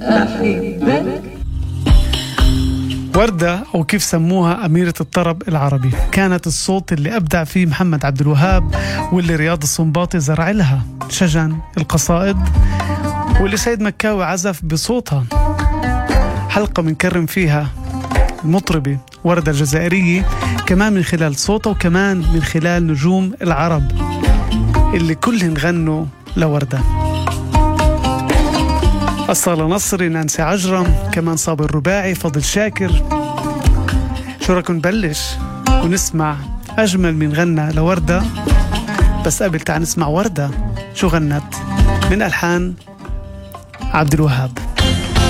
أحبك. وردة أو كيف سموها أميرة الطرب العربي، كانت الصوت اللي أبدع فيه محمد عبد الوهاب، واللي رياض السنباطي زرع لها شجن القصائد، واللي سيد مكاوي عزف بصوتها. حلقة بنكرم فيها المطربة وردة الجزائرية، كمان من خلال صوتها وكمان من خلال نجوم العرب اللي كلهم غنوا لوردة. أصالة نصري، نانسي عجرم، كمان صابر الرباعي، فضل شاكر. شو رأيكم نبلش ونسمع أجمل من غنى لوردة؟ بس قبل تعال نسمع وردة شو غنت من ألحان عبد الوهاب.